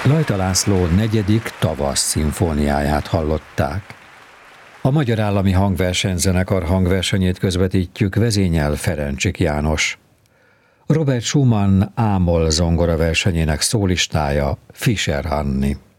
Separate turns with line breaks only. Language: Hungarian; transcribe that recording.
Lajta László negyedik tavasz szimfóniáját hallották. A Magyar Állami Hangversenyzenekar hangversenyét közvetítjük, vezényel Ferencsik János. Robert Schumann A-moll zongora versenyének szólistája Fischer Anni.